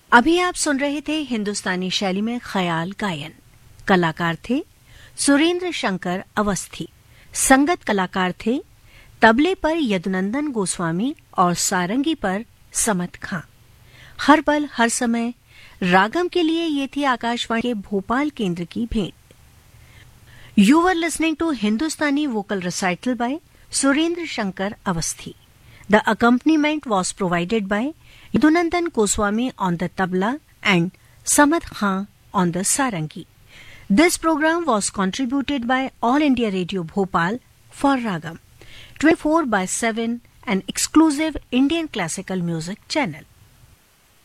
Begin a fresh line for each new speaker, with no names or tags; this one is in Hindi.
अभी आप सुन रहे थे हिंदुस्तानी शैली में ख्याल गायन। कलाकार थे सुरेंद्र शंकर अवस्थी। संगत कलाकार थे तबले पर यदुनंदन गोस्वामी और सारंगी पर समत खां। हर पल हर समय रागम के लिए ये थी आकाशवाणी के भोपाल केंद्र की भेंट। You were listening to Hindustani vocal recital by Surendra Shankar Avasthi. The accompaniment was provided by Yadunandan Goswami on the tabla and Samad Khan on the sarangi. This program was contributed by All India Radio Bhopal for Ragam, 24/7, an exclusive Indian classical music channel.